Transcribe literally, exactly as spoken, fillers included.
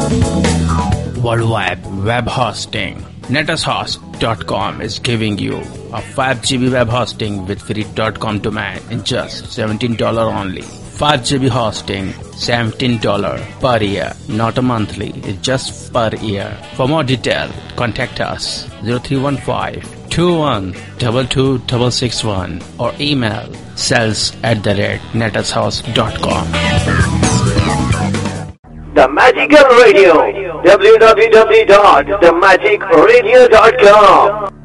Worldwide web hosting. netushost dot com is giving you a five gigabyte web hosting with free .com domain in just seventeen dollars only. five gigabyte hosting, seventeen dollars per year, not a monthly, it's just per year. For more detail, contact us zero three one five, two one two two six six one or email sales at the rate netushost dot com. The Magical Radio, w w w dot the magic radio dot com.